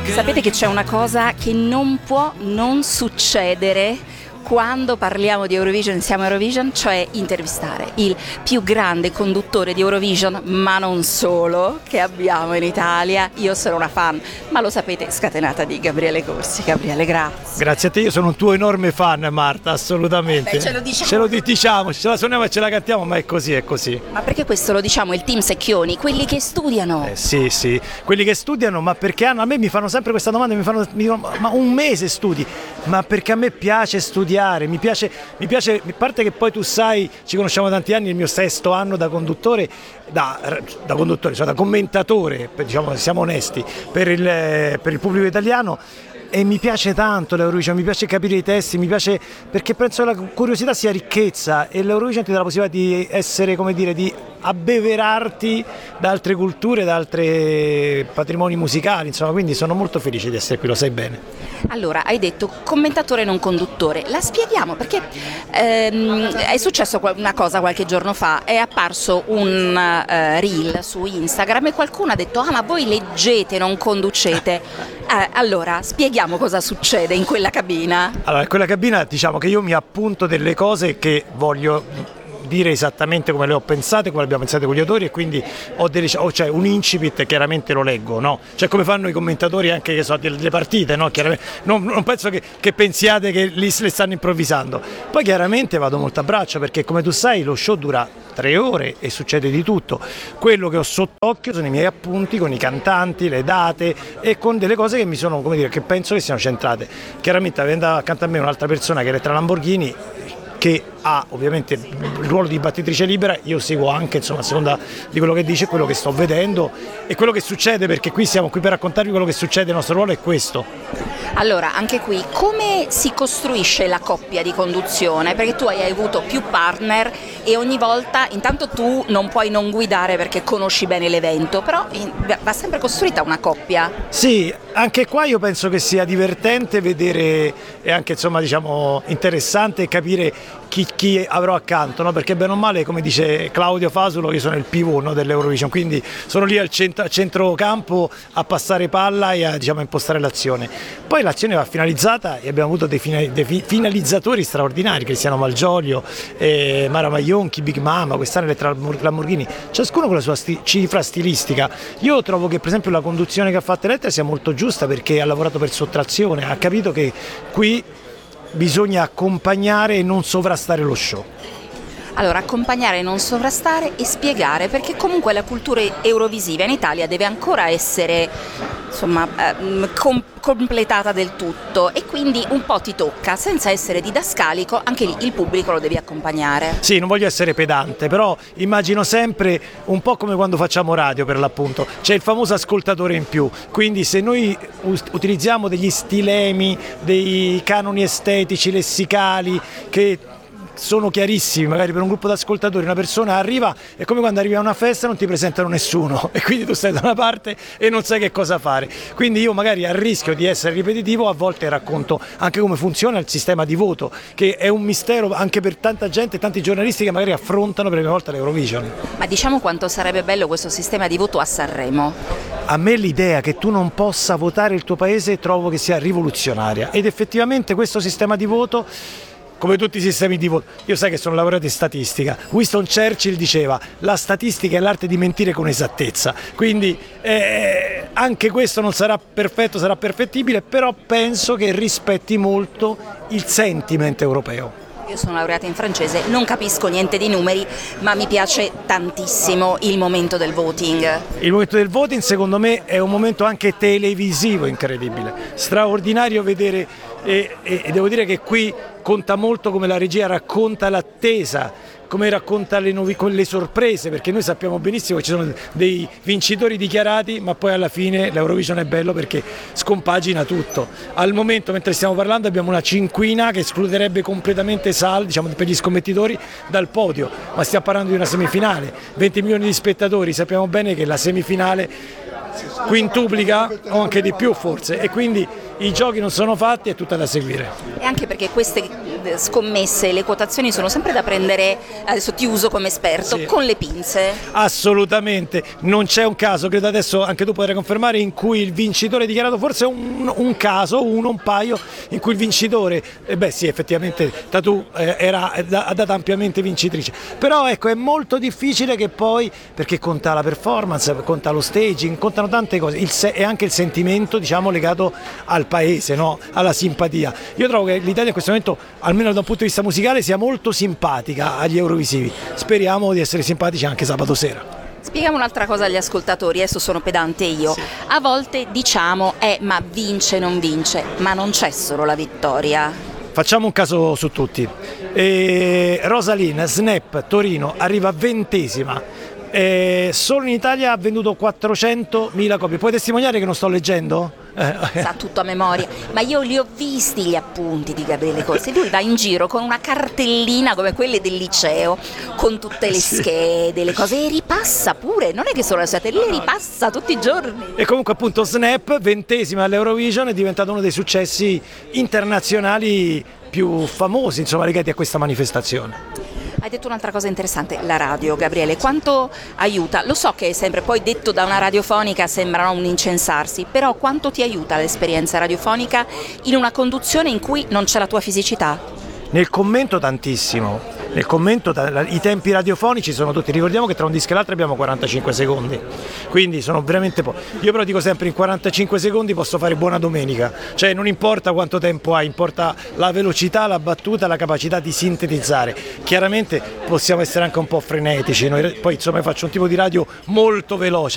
Sapete che c'è una cosa che non può non succedere quando parliamo di Eurovision, siamo Eurovision, cioè intervistare il più grande conduttore di Eurovision, ma non solo, che abbiamo in Italia. Io sono una fan, ma lo sapete, scatenata di Gabriele Corsi. Gabriele, grazie. Grazie a te, io sono un tuo enorme fan, Marta, assolutamente. Beh, ce lo diciamo. Ce la suoniamo e ce la cantiamo, ma è così, è così. Ma perché questo lo diciamo, il team Secchioni, quelli che studiano? Sì, quelli che studiano, ma perché a me mi fanno sempre questa domanda, mi dicono, ma un mese studi? Ma perché a me piace studiare, mi piace, a parte che poi tu sai, ci conosciamo da tanti anni, il mio 6° anno da conduttore, cioè da commentatore, diciamo, siamo onesti, per il pubblico italiano. E mi piace tanto l'Eurovision, mi piace capire i testi, mi piace perché penso che la curiosità sia ricchezza e l'Eurovision ti dà la possibilità di essere, come dire, di abbeverarti da altre culture, da altri patrimoni musicali, insomma, quindi sono molto felice di essere qui, lo sai bene. Allora, hai detto commentatore non conduttore, la spieghiamo perché è successo una cosa qualche giorno fa, è apparso un reel su Instagram e qualcuno ha detto ma voi leggete, non conducete. Allora, spieghiamo cosa succede in quella cabina. Allora, in quella cabina diciamo che io mi appunto delle cose che voglio dire esattamente come le ho pensate, come le abbiamo pensate con gli autori, e quindi cioè un incipit, chiaramente lo leggo, no? Cioè come fanno i commentatori anche che so, delle partite, no? Non penso che pensiate che lì le stanno improvvisando. Poi chiaramente vado molto a braccio perché, come tu sai, lo show dura 3 ore e succede di tutto. Quello che ho sott'occhio sono i miei appunti con i cantanti, le date e con delle cose che mi sono, come dire, che penso che siano centrate. Chiaramente avendo accanto a me un'altra persona che è Elettra Lamborghini, che ha ovviamente il ruolo di battitrice libera, io seguo anche, insomma, a seconda di quello che dice, quello che sto vedendo e quello che succede, perché qui siamo qui per raccontarvi quello che succede, il nostro ruolo è questo. Allora, anche qui, come si costruisce la coppia di conduzione? Perché tu hai avuto più partner e ogni volta, intanto tu non puoi non guidare perché conosci bene l'evento, però va sempre costruita una coppia. Sì, anche qua io penso che sia divertente vedere e anche, insomma, diciamo, interessante capire chi avrò accanto, no? Perché bene o male, come dice Claudio Fasulo, io sono il pivot, no, dell'Eurovision, quindi sono lì al centrocampo a passare palla e a, diciamo, impostare l'azione. Poi l'azione va finalizzata e abbiamo avuto dei finalizzatori straordinari, Cristiano Malgioglio, Mara Maionchi, Big Mama, quest'anno Elettra Lamborghini, ciascuno con la sua cifra stilistica. Io trovo che per esempio la conduzione che ha fatto Elettra sia molto giusta perché ha lavorato per sottrazione, ha capito che qui bisogna accompagnare e non sovrastare lo show. Allora, accompagnare, non sovrastare e spiegare, perché comunque la cultura eurovisiva in Italia deve ancora essere, insomma, completata del tutto e quindi un po' ti tocca, senza essere didascalico, anche lì il pubblico lo devi accompagnare. Sì, non voglio essere pedante, però immagino sempre un po' come quando facciamo radio, per l'appunto, c'è il famoso ascoltatore in più, quindi se noi utilizziamo degli stilemi, dei canoni estetici, lessicali, che sono chiarissimi, magari per un gruppo di ascoltatori una persona arriva, è come quando arrivi a una festa e non ti presentano nessuno e quindi tu stai da una parte e non sai che cosa fare, quindi io magari a rischio di essere ripetitivo a volte racconto anche come funziona il sistema di voto, che è un mistero anche per tanta gente, tanti giornalisti che magari affrontano per la prima volta l'Eurovision. Ma diciamo quanto sarebbe bello questo sistema di voto a Sanremo. A me l'idea che tu non possa votare il tuo paese trovo che sia rivoluzionaria ed effettivamente questo sistema di voto, come tutti i sistemi di voto, io sai che sono laureato in statistica, Winston Churchill diceva la statistica è l'arte di mentire con esattezza, quindi anche questo non sarà perfetto, sarà perfettibile, però penso che rispetti molto il sentiment europeo. Io sono laureata in francese, non capisco niente di numeri, ma mi piace tantissimo il momento del voting. Il momento del voting secondo me è un momento anche televisivo incredibile, straordinario vedere e devo dire che qui conta molto come la regia racconta l'attesa, come racconta le sorprese, perché noi sappiamo benissimo che ci sono dei vincitori dichiarati, ma poi alla fine l'Eurovision è bello perché scompagina tutto. Al momento, mentre stiamo parlando, abbiamo una cinquina che escluderebbe completamente Sal, diciamo, per gli scommettitori dal podio, ma stiamo parlando di una semifinale, 20 milioni di spettatori, sappiamo bene che la semifinale quintuplica o anche di più forse, e quindi i giochi non sono fatti, è tutta da seguire. E anche perché queste scommesse, le quotazioni sono sempre da prendere, adesso ti uso come esperto, Sì. con le pinze. Assolutamente, non c'è un caso, credo adesso anche tu potrai confermare, in cui il vincitore ha dichiarato, forse un caso, un paio, in cui il vincitore, beh sì, effettivamente Tatu ha dato ampiamente vincitrice, però ecco è molto difficile che poi, perché conta la performance, conta lo staging, contano tante cose, e anche il sentimento diciamo legato al paese, no? Alla simpatia. Io trovo che l'Italia in questo momento, almeno da un punto di vista musicale, sia molto simpatica agli Eurovisivi, speriamo di essere simpatici anche sabato sera. Spieghiamo un'altra cosa agli ascoltatori, adesso sono pedante io. Sì. A volte diciamo, ma vince non vince, ma non c'è solo la vittoria. Facciamo un caso su tutti. Rosalina, Snap, Torino, arriva 20ª. Solo in Italia ha venduto 400.000 copie. Puoi testimoniare che non sto leggendo? Sa tutto a memoria, ma io li ho visti gli appunti di Gabriele Corsi, lui va in giro con una cartellina come quelle del liceo, con tutte le schede, le cose, e ripassa pure, non è che solo la sua, le ripassa tutti i giorni. E comunque appunto Snap, 20ª all'Eurovision, è diventato uno dei successi internazionali più famosi, insomma, legati a questa manifestazione. Hai detto un'altra cosa interessante, la radio, Gabriele, quanto aiuta? Lo so che è sempre poi detto da una radiofonica, sembra un incensarsi, però quanto ti aiuta l'esperienza radiofonica in una conduzione in cui non c'è la tua fisicità? Nel commento tantissimo. Nel commento i tempi radiofonici sono tutti, ricordiamo che tra un disco e l'altro abbiamo 45 secondi, quindi sono veramente pochi. Io però dico sempre, in 45 secondi posso fare buona domenica, cioè non importa quanto tempo hai, importa la velocità, la battuta, la capacità di sintetizzare. Chiaramente possiamo essere anche un po' frenetici, poi insomma faccio un tipo di radio molto veloce,